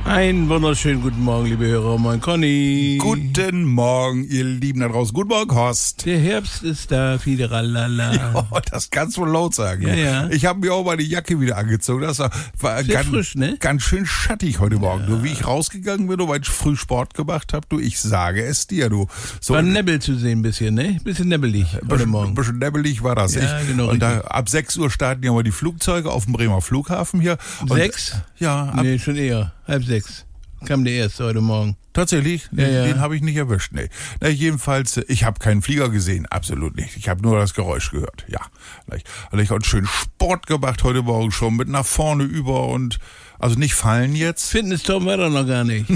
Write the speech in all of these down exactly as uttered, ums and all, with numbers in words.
Einen wunderschönen guten Morgen, liebe Hörer. Moin, Conny. Guten Morgen, ihr Lieben da draußen. Guten Morgen, Horst. Der Herbst ist da, fiederalala. Ja, das kannst du laut sagen. Ja, ja. Ich habe mir auch meine Jacke wieder angezogen. Das war, war Sehr ganz, frisch, ne? ganz schön schattig heute Morgen. Du, wie ich rausgegangen bin, weil ich früh Sport gemacht habe, du, ich sage es dir, du. So War ein Nebel zu sehen ein bisschen, ne? Bisschen nebbelig heute bisschen, Morgen. Ein bisschen nebbelig war das. Ja, ich, genau, und da, richtig. ab sechs Uhr starten ja mal die Flugzeuge auf dem Bremer Flughafen hier. Und, Sechs? Ja, ab, Nee, schon eher. Halb sechs. Kam der erste heute Morgen. tatsächlich? Ja, ja. Den habe ich nicht erwischt, nee. Na, jedenfalls, ich habe keinen Flieger gesehen, absolut nicht. Ich habe nur das Geräusch gehört, ja. Ich habe ich auch schön Sport gemacht heute Morgen schon, mit nach vorne über und, also nicht fallen jetzt. Fitness-Tom war doch noch gar nicht.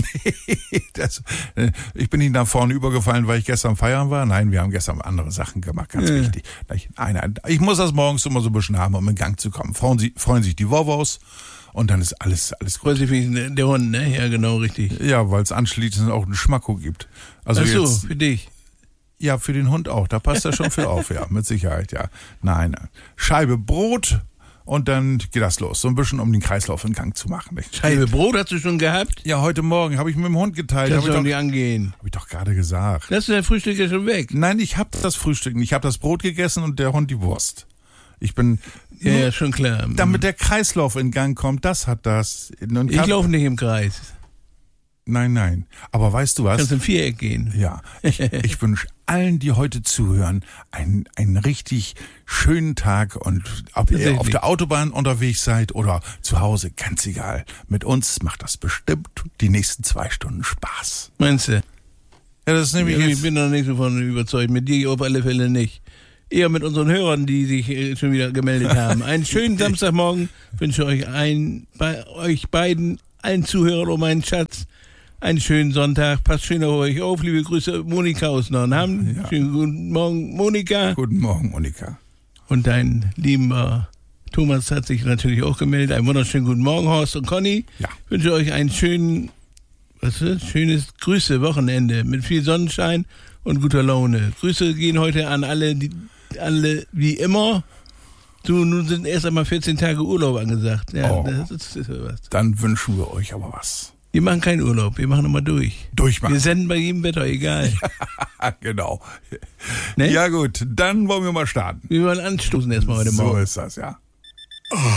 das, äh, ich bin nicht nach vorne übergefallen, weil ich gestern feiern war. Nein, wir haben gestern andere Sachen gemacht, ganz Ja. wichtig. Ich, nein, nein, ich muss das morgens immer so ein bisschen haben, um in Gang zu kommen. Freuen, Sie, freuen sich die Wovos und dann ist alles, alles gut. Freut sich wegen der Hund, ne? Ja, genau, richtig. Ja, weil es anschließend auch einen Schmacko gibt. Also Ach so, jetzt, für dich. ja, für den Hund auch. Da passt er schon für auf, ja, mit Sicherheit, ja. Nein, nein. Scheibe Brot und dann geht das los. So ein bisschen, um den Kreislauf in Gang zu machen. Nicht? Scheibe Brot hast du schon gehabt? Ja, heute Morgen habe ich mit dem Hund geteilt. Das Habe ich, soll doch- nicht angehen. hab ich doch gerade gesagt. Das ist dein Frühstück ja schon weg. Nein, ich habe das Frühstück nicht. Ich habe das Brot gegessen und der Hund die Wurst. Ich bin, Ja, ja, schon klar. damit der Kreislauf in Gang kommt, das hat das. Und Ich kann- laufe nicht im Kreis. Nein, nein. Aber weißt du was? Kannst im Viereck gehen. Ja, ich, ich wünsche allen, die heute zuhören, einen, einen richtig schönen Tag und ob ihr Tatsächlich. auf der Autobahn unterwegs seid oder zu Hause, ganz egal. Mit uns macht das bestimmt die nächsten zwei Stunden Spaß. Meinst du? Ja, das ist nämlich Ich jetzt, bin noch nicht so von überzeugt. Mit dir auf alle Fälle nicht. Eher mit unseren Hörern, die sich äh, schon wieder gemeldet haben. Einen schönen Samstagmorgen wünsche euch ein, bei euch beiden, allen Zuhörern um meinen Schatz, einen schönen Sonntag. Passt schön auf euch auf. Liebe Grüße, Monika aus Nordham. Ja. Schönen guten Morgen, Monika. Guten Morgen, Monika. Und dein lieber Thomas hat sich natürlich auch gemeldet. Einen wunderschönen guten Morgen, Horst und Conny. Ja. Ich wünsche euch einen schönen, was ist das? Schönes Grüße, Wochenende mit viel Sonnenschein und guter Laune. Grüße gehen heute an alle, die, alle wie immer. Du, nun sind erst einmal vierzehn Tage Urlaub angesagt. Ja, Oh. das ist, das ist was. Dann wünschen wir euch aber was. Wir machen keinen Urlaub, wir machen nochmal durch. Durchmachen. Wir senden bei jedem Wetter, egal. genau. Ne? Ja gut, dann wollen wir mal starten. Wir wollen anstoßen erstmal heute So Morgen. ist das, ja.